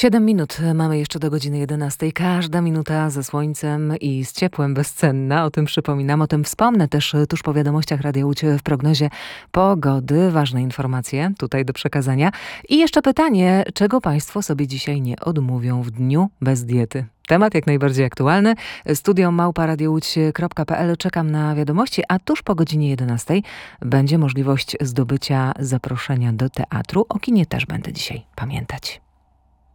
7 minut mamy jeszcze do godziny 11. Każda minuta ze słońcem i z ciepłem bezcenna. O tym przypominam, o tym wspomnę też tuż po wiadomościach Radia Łódź w prognozie pogody. Ważne informacje tutaj do przekazania. I jeszcze pytanie, czego Państwo sobie dzisiaj nie odmówią w dniu bez diety? Temat jak najbardziej aktualny. studio@radiołódź.pl. Czekam na wiadomości, a tuż po godzinie 11 będzie możliwość zdobycia zaproszenia do teatru. O kinie też będę dzisiaj pamiętać.